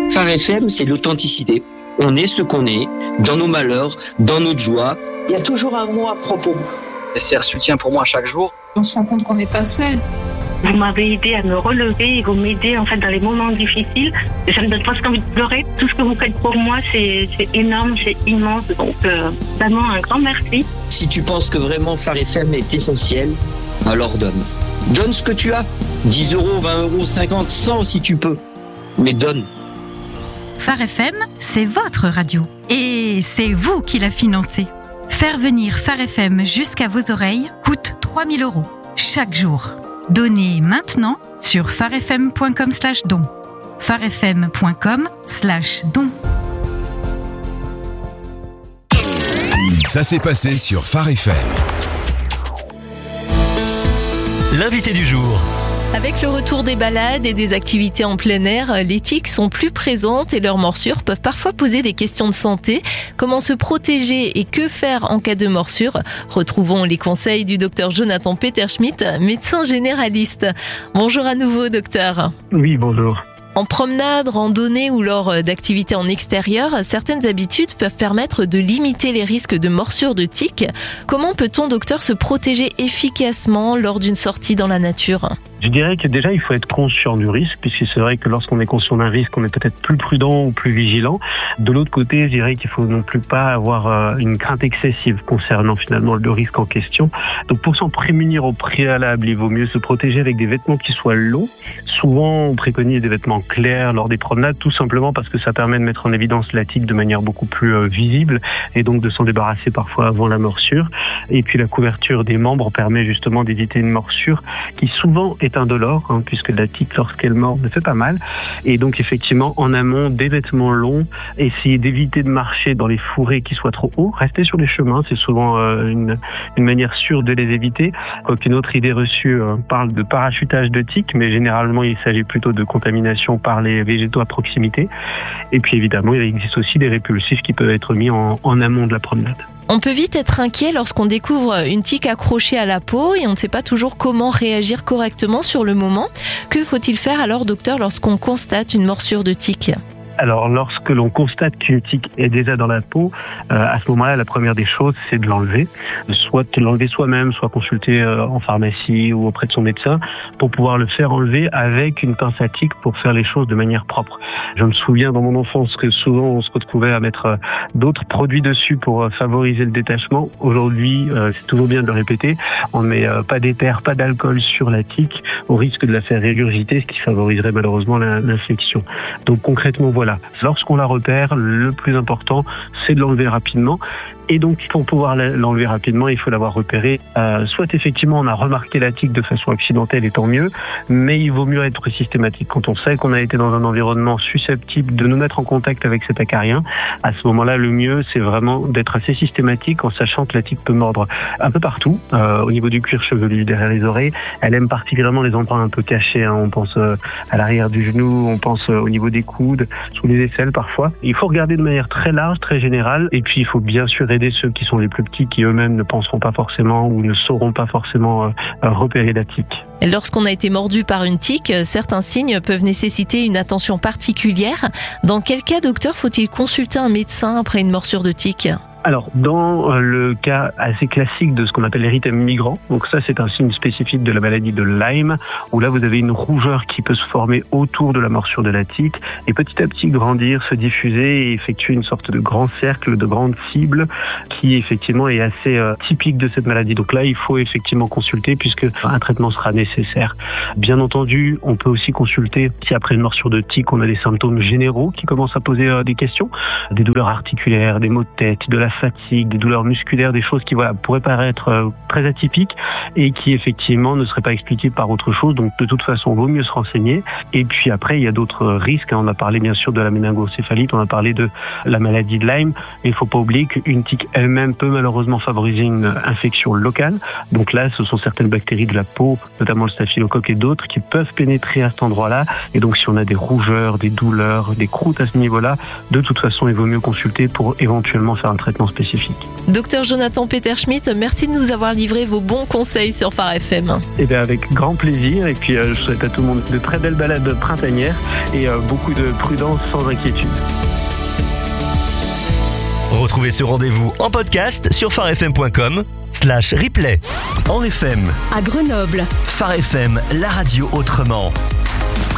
Phare FM, c'est l'authenticité. On est ce qu'on est, dans nos malheurs, dans notre joie. Il y a toujours un mot à propos. C'est un soutien pour moi chaque jour. On se rend compte qu'on n'est pas seul. Vous m'avez aidé à me relever et vous m'aidez en fait dans les moments difficiles. Ça me donne presque envie de pleurer. Tout ce que vous faites pour moi, c'est énorme, c'est immense. Donc vraiment un grand merci. Si tu penses que vraiment Phare FM est essentiel, alors donne. Donne ce que tu as. 10 €, 20 €, 50, 100 si tu peux. Mais donne. Phare FM, c'est votre radio. Et c'est vous qui la financez. Faire venir Phare FM jusqu'à vos oreilles coûte 3 000 € chaque jour. Donnez maintenant sur pharefm.com/don. pharefm.com/don. Ça s'est passé sur Phare FM. L'invité du jour. Avec le retour des balades et des activités en plein air, les tiques sont plus présentes et leurs morsures peuvent parfois poser des questions de santé. Comment se protéger et que faire en cas de morsure ? Retrouvons les conseils du docteur Jonathan Peterschmidt, médecin généraliste. Bonjour à nouveau, docteur. Oui, bonjour. En promenade, randonnée ou lors d'activités en extérieur, certaines habitudes peuvent permettre de limiter les risques de morsure de tiques. Comment peut-on, docteur, se protéger efficacement lors d'une sortie dans la nature ? Je dirais que déjà, il faut être conscient du risque, puisque c'est vrai que lorsqu'on est conscient d'un risque, on est peut-être plus prudent ou plus vigilant. De l'autre côté, je dirais qu'il faut non plus pas avoir une crainte excessive concernant finalement le risque en question. Donc pour s'en prémunir au préalable, il vaut mieux se protéger avec des vêtements qui soient longs. Souvent, on préconise des vêtements clairs lors des promenades, tout simplement parce que ça permet de mettre en évidence la tique de manière beaucoup plus visible et donc de s'en débarrasser parfois avant la morsure. Et puis la couverture des membres permet justement d'éviter une morsure qui souvent est indolore, puisque la tique, lorsqu'elle mord, ne fait pas mal. Et donc effectivement, en amont, des vêtements longs, essayer d'éviter de marcher dans les fourrés qui soient trop hauts, rester sur les chemins, c'est souvent une manière sûre de les éviter. Quoiqu'une autre idée reçue parle de parachutage de tiques, mais généralement il s'agit plutôt de contamination par les végétaux à proximité. Et puis évidemment, il existe aussi des répulsifs qui peuvent être mis en amont de la promenade. On peut vite être inquiet lorsqu'on découvre une tique accrochée à la peau et on ne sait pas toujours comment réagir correctement sur le moment. Que faut-il faire alors, docteur, lorsqu'on constate une morsure de tique ? Alors, lorsque l'on constate qu'une tique est déjà dans la peau, à ce moment-là, la première des choses, c'est de l'enlever. Soit de l'enlever soi-même, soit consulter en pharmacie ou auprès de son médecin pour pouvoir le faire enlever avec une pince à tique pour faire les choses de manière propre. Je me souviens dans mon enfance que souvent on se retrouvait à mettre d'autres produits dessus pour favoriser le détachement. Aujourd'hui, c'est toujours bien de le répéter, on ne met pas d'éther, pas d'alcool sur la tique au risque de la faire régurgiter, ce qui favoriserait malheureusement l'infection. Donc concrètement, voilà. Lorsqu'on la repère, le plus important, c'est de l'enlever rapidement. Et donc, pour pouvoir l'enlever rapidement, il faut l'avoir repéré. Soit effectivement, on a remarqué la tique de façon accidentelle, et tant mieux, mais il vaut mieux être systématique. Quand on sait qu'on a été dans un environnement susceptible de nous mettre en contact avec cet acarien, à ce moment-là, le mieux, c'est vraiment d'être assez systématique en sachant que la tique peut mordre un peu partout, au niveau du cuir chevelu, derrière les oreilles. Elle aime particulièrement les endroits un peu cachés. On pense à l'arrière du genou, on pense au niveau des coudes, sous les aisselles parfois. Il faut regarder de manière très large, très générale, et puis il faut bien sûr aider ceux qui sont les plus petits, qui eux-mêmes ne penseront pas forcément ou ne sauront pas forcément repérer la tique. Lorsqu'on a été mordu par une tique, certains signes peuvent nécessiter une attention particulière. Dans quel cas, docteur, faut-il consulter un médecin après une morsure de tique ? Alors, dans le cas assez classique de ce qu'on appelle l'érythème migrant, donc ça c'est un signe spécifique de la maladie de Lyme, où là vous avez une rougeur qui peut se former autour de la morsure de la tique et petit à petit grandir, se diffuser et effectuer une sorte de grand cercle, de grande cible qui effectivement est assez typique de cette maladie. Donc là il faut effectivement consulter puisque un traitement sera nécessaire. Bien entendu, on peut aussi consulter si après une morsure de tique on a des symptômes généraux qui commencent à poser des questions, des douleurs articulaires, des maux de tête, de la fatigue, des douleurs musculaires, des choses qui pourraient paraître très atypiques et qui effectivement ne seraient pas expliquées par autre chose. Donc de toute façon, il vaut mieux se renseigner. Et puis après, il y a d'autres risques. On a parlé bien sûr de la méningocéphalite, on a parlé de la maladie de Lyme. Et il ne faut pas oublier qu'une tique elle-même peut malheureusement favoriser une infection locale. Donc là, ce sont certaines bactéries de la peau, notamment le staphylocoque et d'autres, qui peuvent pénétrer à cet endroit-là. Et donc si on a des rougeurs, des douleurs, des croûtes à ce niveau-là, de toute façon, il vaut mieux consulter pour éventuellement faire un traitement. traitement spécifique. Docteur Jonathan Peterschmidt, merci de nous avoir livré vos bons conseils sur Phare FM. Et bien avec grand plaisir, et puis je souhaite à tout le monde de très belles balades printanières et beaucoup de prudence sans inquiétude. Retrouvez ce rendez-vous en podcast sur pharefm.com/replay. En FM, à Grenoble, Phare FM, la radio autrement.